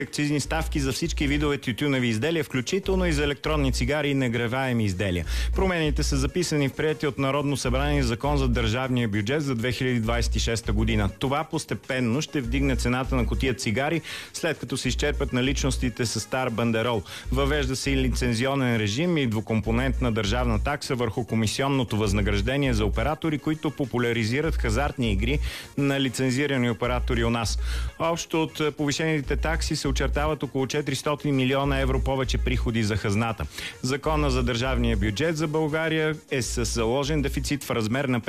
акцизни ставки за всички видове тютюневи изделия, включително и за електронни цигари и нагреваеми изделия. Промените са записани в приетия от Народно събрание закон за държавния бюджет за 2026 година. Това постепенно ще вдигне цената на кутия цигари, след като се изчерпат наличностите с стар бандерол. Въвежда се и лицензионен режим и двукомпонентна държавна такса върху комисионното възнаграждение за оператори, които популяризират хазартни игри на лицензирани оператори у нас. Общо от повишените такси се очертават около 400 милиона евро повече приходи за хазната. Закона за държавния бюджет за България е с заложен дефицит в размер на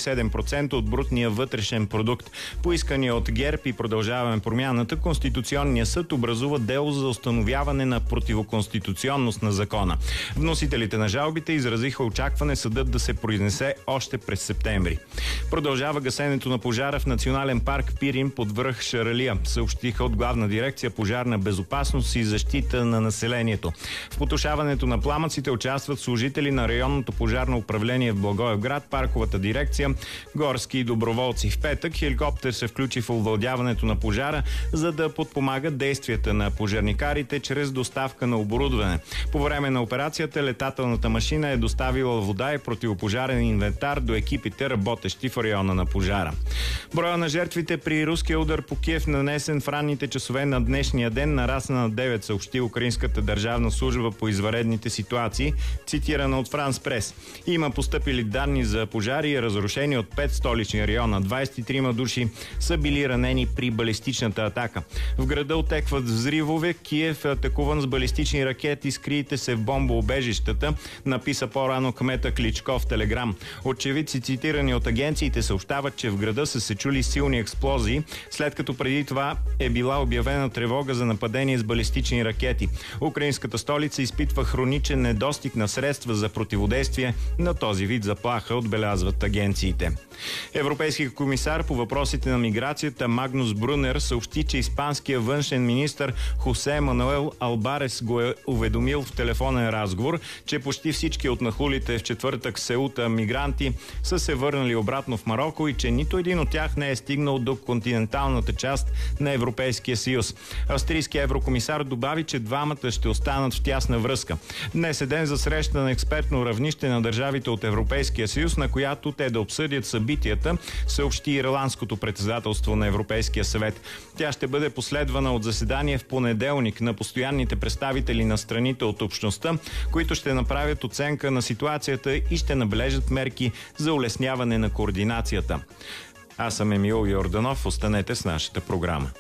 5,7% от брутния вътрешен продукт. Поискания от ГЕРБ и Продължаваме промяната, Конституционният съд образува дело за установяване на противоконституционност на закона. Вносителите на жалбите изразиха очакване съдът да се произнесе още през септември. Продължава гасенето на пожара в Национален парк Пирин под връх Шаралия, съобщиха от Главна дирекция пожарна безопасност и защита на населението. В потушаването на пламъците участват служители на районното пожарно управление в Благоевград, парковата дирекция, горски и доброволци. В петък хеликоптер се включи в овладяването на пожара, за да подпомагат действията на пожарникарите чрез доставка на оборудване. По време на операцията летателната машина е доставила вода и противопожарен инвентар до екипите, работещи в района на пожара. Броя на жертвите при руския удар по Киев, нанесен в ранните часове на днешния ден, нарасна на 9, съобщи Украинската държавна служба по извънредните ситуации, цитирана от Франс Прес. Има постъпили данни за пожари и разрушени от 5 столични района. 23 души са били ранени при балистичната атака. В града отекват взривове. Киев е атакуван с балистични ракети. Скриете се в бомбоубежищата, написа по-рано кмета Кличко в Телеграм. Очевидци, цитирани от агенциите, съобщават, че в града са се чули силни експлозии, след като преди това е била обявена тревога за нападение с балистични ракети. Украинската столица изпитва хроничен недостиг на средства за противодействие на този вид заплаха, отбелязват агенциите. Европейският комисар по въпросите на миграцията Магнус Брунер съобщи, че испанският външен министър Хосе Мануел Албарес го е уведомил в телефонен разговор, че почти всички от нахлулите в четвъртък в Сеута мигранти са се върнали обратно в Мароко и че нито един от тях не е стигнал до континенталната част на Европейския съюз. Австрийският еврокомисар добави, че двамата ще останат в тясна връзка. Днес е ден за среща на експертно равнище на държавите от Европейския съюз, на която те да обсъдят събитията, съобщи ирландското председателство на Европейския съвет. Тя ще бъде последвана от заседание в понеделник на постоянните представители на страните от общността, които ще направят оценка на ситуацията и ще набележат мерки за улесняване на координацията. Аз съм Емил Йорданов. Останете с нашата програма.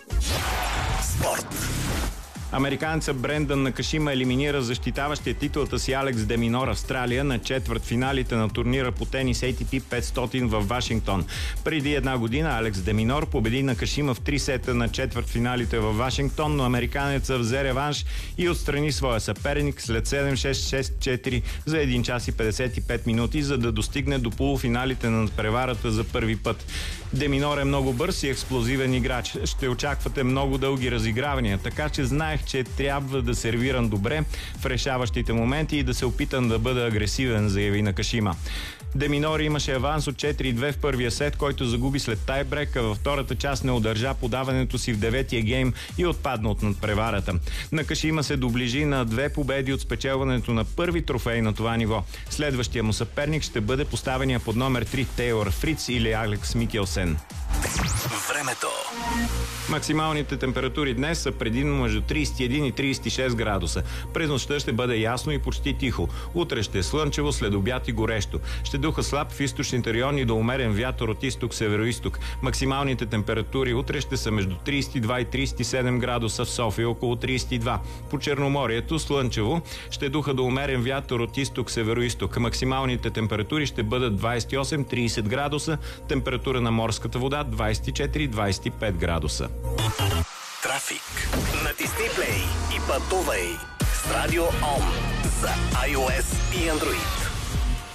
Спорт. Американецът Брендан Накашима елиминира защитаващия титлата си Алекс де Минор Австралия на четвъртфиналите на турнира по тенис ATP 500 в Вашингтон. Преди една година Алекс де Минор победи Накашима в 3 сета на четвъртфиналите в Вашингтон, но американецът взе реванш и отстрани своя съперник след 7-6-6-4 за 1 час и 55 минути, за да достигне до полуфиналите на надпреварата за първи път. Де Минор е много бърз и експлозивен играч. Ще очаквате много дълги разигравания, така че знаех, че трябва да сервирам добре в решаващите моменти и да се опитам да бъда агресивен, заяви Накашима. Де Минор имаше аванс от 4-2 в първия сет, който загуби след тайбрек, а във втората част не удържа подаването си в 9-тия гейм и отпадна от надпреварата. Накашима се доближи на 2 победи от спечелването на първи трофей на това ниво. Следващия му съперник ще бъде поставения под номер 3 Тейлор Фриц или Алекс Микелсен. Времето. Максималните температури днес са предимно между 31 и 36 градуса. През нощта ще бъде ясно и почти тихо. Утре ще е слънчево, след обяд и горещо. Ще духа слаб в източните райони до умерен вятър от изток-североизток. Максималните температури утре ще са между 32 и 37 градуса, в София около 32. По Черноморието слънчево, ще духа до умерен вятър от изток-североизток. Максималните температури ще бъдат 28-30 градуса, температура на морската вода 24-25 градуса. Трафик. Натисни плей и пътувай с Радио Он за iOS и Android.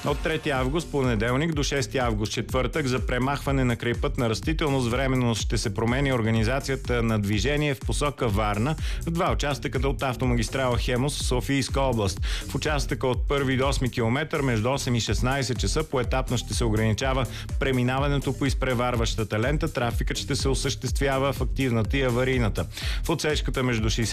От 3 август, понеделник, до 6 август, четвъртък, за премахване на крайпътна растителност временно ще се промени организацията на движение в посока Варна в 2 участъка от автомагистрала Хемус в Софийска област. В участъка от 1 до 8 км между 8 и 16 часа поетапно ще се ограничава преминаването по изпреварващата лента. Трафикът ще се осъществява в активната и аварийната. В отсечката между